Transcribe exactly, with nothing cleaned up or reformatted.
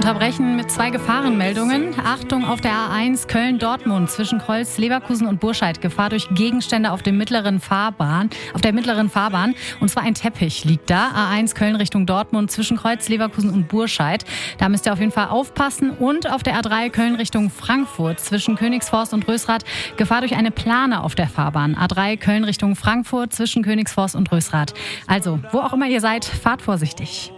unterbrechen mit zwei Gefahrenmeldungen. Achtung auf der A eins Köln-Dortmund zwischen Kreuz, Leverkusen und Burscheid. Gefahr durch Gegenstände auf, dem mittleren Fahrbahn, auf der mittleren Fahrbahn. Und zwar ein Teppich liegt da. A eins Köln Richtung Dortmund zwischen Kreuz, Leverkusen und Burscheid. Da müsst ihr auf jeden Fall aufpassen. Und auf der A drei Köln Richtung Frankfurt zwischen Königsforst und Rösrath. Gefahr durch eine Plane auf der Fahrbahn. A drei Köln Richtung Frankfurt zwischen Königsforst und Rösrath. Also, wo auch immer ihr seid, fahrt vorsichtig.